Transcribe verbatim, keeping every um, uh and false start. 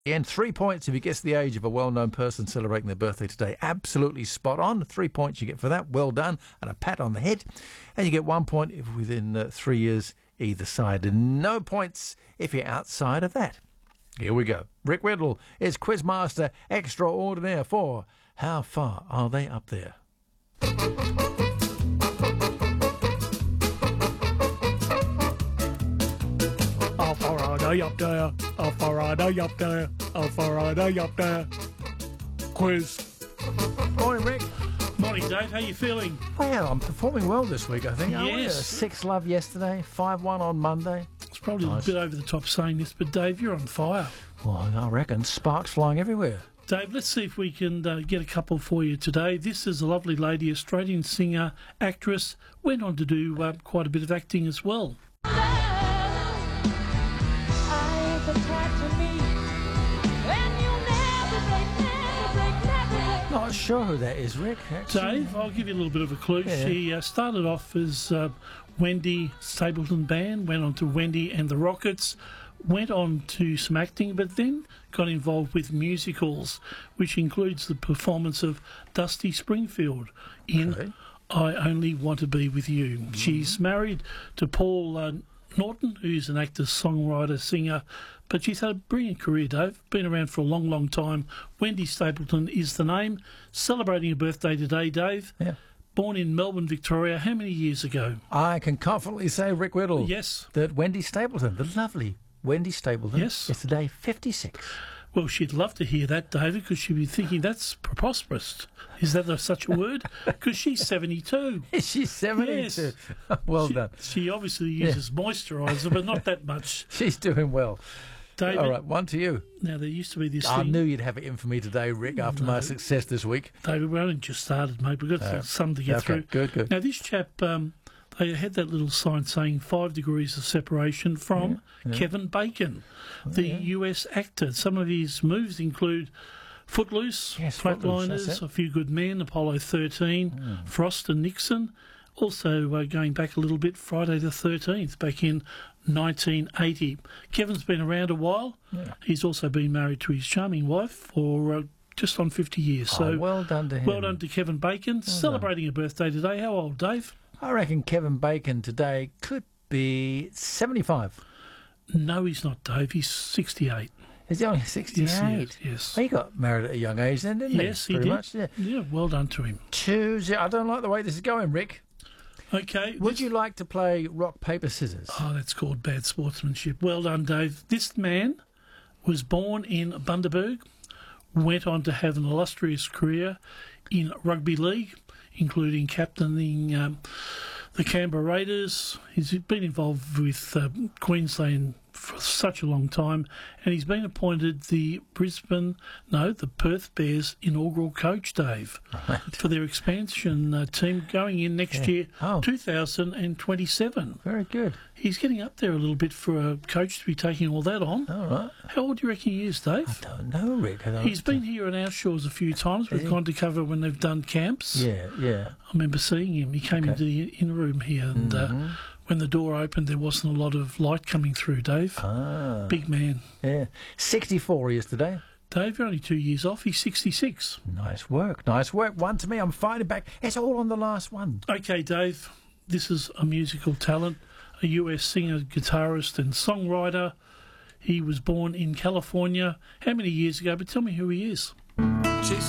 And three points if you guess the age of a well-known person celebrating their birthday today. Absolutely spot on. Three points you get for that. Well done. And a pat on the head. And you get one point if within uh, three years either side. And no points if you're outside of that. Here we go. Rick Whittle is Quizmaster Extraordinaire for How Far Are They Up There? How far are they up there? How far are they up there? How far are they up there? Quiz. Morning, Rick. Morning, Dave. How you feeling? Well, I'm performing well this week, I think. aren't we? Yes. Uh, Six love yesterday, five one on Monday. It's probably Nice. a bit over the top saying this, but Dave, you're on fire. Well, I reckon sparks flying everywhere. Dave, let's see if we can uh, get a couple for you today. This is a lovely lady, Australian singer, actress, went on to do uh, quite a bit of acting as well. Not sure who that is, Rick. Actually. Dave, I'll give you a little bit of a clue. Yeah. She uh, started off as uh, Wendy Stapleton Band, went on to Wendy and the Rockets, went on to some acting, but then got involved with musicals, which includes the performance of Dusty Springfield in Okay. I Only Want to Be With You. Mm-hmm. She's married to Paul uh, Norton, who's an actor, songwriter, singer, but she's had a brilliant career, Dave. Been around for a long, long time. Wendy Stapleton is the name. Celebrating her birthday today, Dave. Yeah. Born in Melbourne, Victoria. How many years ago? I can confidently say, Rick Whittle, Yes. that Wendy Stapleton, the lovely Wendy Stapleton, Yes. is today fifty-six. Well, she'd love to hear that, David, because she'd be thinking that's preposterous. Is that a, such a word? Because she's seventy-two. She's seventy-two. Well she, done. She obviously uses moisturiser, but not that much. She's doing well. David, All right, one to you. now there used to be this I thing. knew you'd have it in for me today, Rick, after my success this week. David, we only just started, mate. We've got Uh, some to get okay, through. good, good. Now, this chap, um, they had that little sign saying five degrees of separation from Yeah, yeah. Kevin Bacon, the yeah. U S actor. Some of his movies include Footloose, Yes, Footloose, that's Flatliners, it. A Few Good Men, Apollo thirteen, Frost and Nixon. Also, uh, going back a little bit, Friday the thirteenth, back in nineteen eighty. Kevin's been around a while. Yeah. He's also been married to his charming wife for uh, just on fifty years. So Oh, well done to him. well done to Kevin Bacon, celebrating a birthday today. How old, Dave? I reckon Kevin Bacon today could be seventy-five. No, he's not, Dave. He's sixty-eight. Is he only sixty-eight? Yes, yes. He got married at a young age then, didn't he? Yes, he Pretty did. much, yeah. Yeah, well done to him. Two zero. I don't like the way this is going, Rick. Okay. Would this- you like to play rock, paper, scissors? Oh, that's called bad sportsmanship. Well done, Dave. This man was born in Bundaberg, went on to have an illustrious career in rugby league, including captaining um, the Canberra Raiders. He's been involved with uh, Queensland for such a long time, and he's been appointed the Brisbane, no, the Perth Bears inaugural coach, Dave, Right. for their expansion uh, team going in next Yeah. year, Oh. two thousand twenty-seven. Very good. He's getting up there a little bit for a coach to be taking all that on. All right. How old do you reckon he is, Dave? I don't know, Rick. I don't He's been here on our shores a few times. We've Has he? gone to cover when they've done camps. Yeah, yeah. I remember seeing him. He came Okay. into the in room here, and uh, Mhm. when the door opened, there wasn't a lot of light coming through, Dave. Ah. Big man. Yeah. sixty-four he is today. Dave, you're only two years off. He's sixty-six. Nice work. Nice work. One to me. I'm fighting back. It's all on the last one. Okay, Dave, this is a musical talent, a U S singer, guitarist, and songwriter. He was born in California. How many years ago? But tell me who he is. Chasing